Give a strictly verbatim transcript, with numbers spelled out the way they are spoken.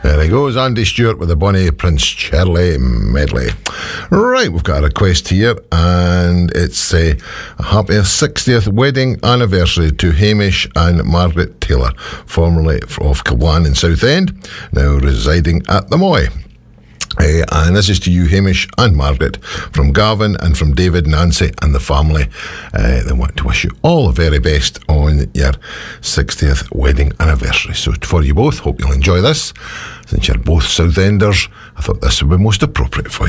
There he goes, Andy Stewart with the Bonnie Prince Charlie medley. Right, we've got a request here, and it's uh, a happy sixtieth wedding anniversary to Hamish and Margaret Taylor, formerly of Kilwan in Southend, now residing at the Moy. Uh, and this is to you, Hamish and Margaret, from Gavin and from David, Nancy and the family. Uh, they want to wish you all the very best on your sixtieth wedding anniversary. So for you both, hope you'll enjoy this. Since you're both Southenders, I thought this would be most appropriate for you.